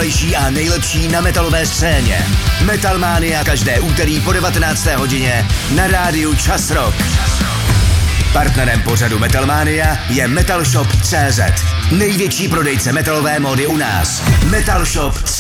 nejrychlejší a nejlepší na metalové scéně. Metalmania každé úterý po 19. hodině na rádiu Čas Rock. Partnerem pořadu Metalmania je Metalshop.cz. Největší prodejce metalové módy u nás. Metalshop.cz